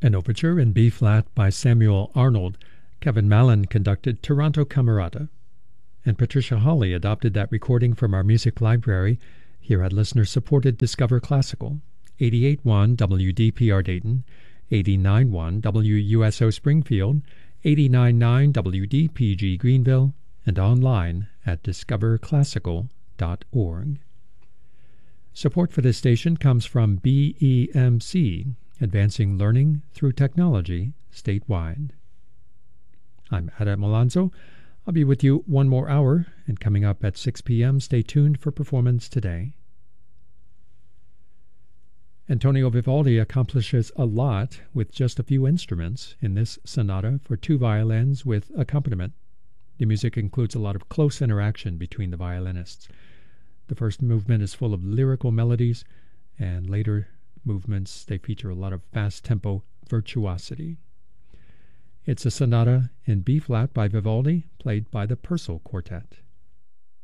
An overture in B-flat by Samuel Arnold. Kevin Mallon conducted Toronto Camerata. And Patricia Hawley adopted that recording from our music library here at listener-supported Discover Classical, 88.1 WDPR Dayton, 89.1 WUSO Springfield, 89.9 WDPG Greenville, and online at discoverclassical.org. Support for this station comes from BEMC, Advancing Learning Through Technology statewide. I'm Adam Alonso. I'll be with you one more hour, and coming up at 6 p.m., stay tuned for Performance Today. Antonio Vivaldi accomplishes a lot with just a few instruments in this sonata for two violins with accompaniment. The music includes a lot of close interaction between the violinists. The first movement is full of lyrical melodies, and later movements, they feature a lot of fast-tempo virtuosity. It's a sonata in B-flat by Vivaldi, played by the Purcell Quartet.